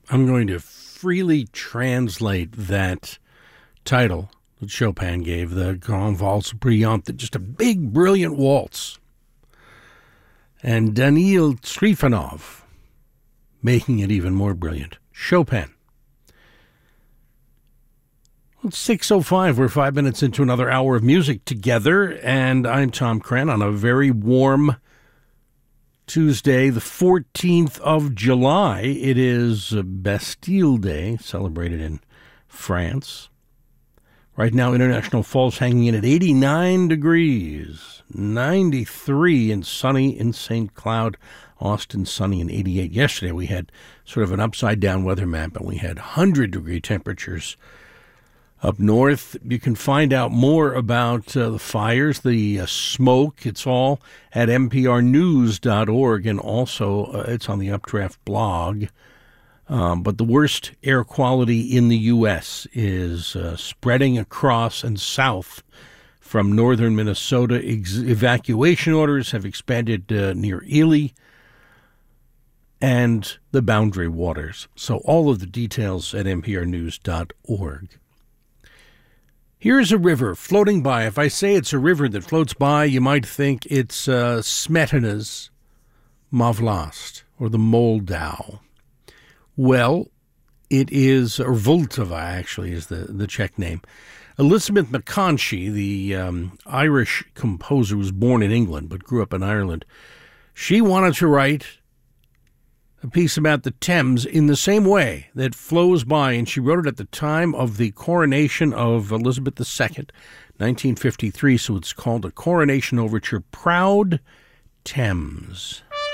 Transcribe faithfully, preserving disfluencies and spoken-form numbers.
I'm going to freely translate that title that Chopin gave, the Grand Valse Brillante, just a big, brilliant waltz. And Daniil Trifonov making it even more brilliant. Chopin. Well, it's six oh five. We're five minutes into another hour of music together, and I'm Tom Crenn on a very warm Tuesday, the fourteenth of July. It is Bastille Day, celebrated in France. Right now, International Fall's hanging in at eighty-nine degrees, ninety-three and sunny in Saint Cloud. Austin, sunny and eighty-eight. Yesterday, we had sort of an upside-down weather map, and we had one hundred degree temperatures up north. You can find out more about uh, the fires, the uh, smoke. It's all at n p r news dot org, and also uh, it's on the Updraft blog. Um, but the worst air quality in the U S is uh, spreading across and south from northern Minnesota. Ex- evacuation orders have expanded uh, near Ely and the Boundary Waters. So all of the details at n p r news dot org. Here's a river floating by. If I say it's a river that floats by, you might think it's uh, Smetana's Mavlast, or the Moldau. Well, it is, or Vltava actually is the, the Czech name. Elizabeth McConchie, the um, Irish composer, was born in England but grew up in Ireland. She wanted to write a piece about the Thames in the same way that flows by, and she wrote it at the time of the coronation of Elizabeth the Second, nineteen fifty-three, so it's called a Coronation Overture, Proud Thames.